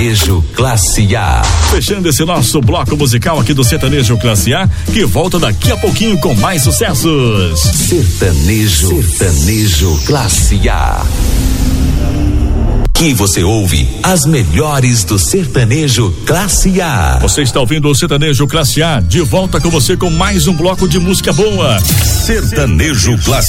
Sertanejo Classe A. Fechando esse nosso bloco musical aqui do Sertanejo Classe A, que volta daqui a pouquinho com mais sucessos. Sertanejo Classe A. Que você ouve as melhores do Sertanejo Classe A. Você está ouvindo o Sertanejo Classe A, de volta com você com mais um bloco de música boa. Sertanejo Classe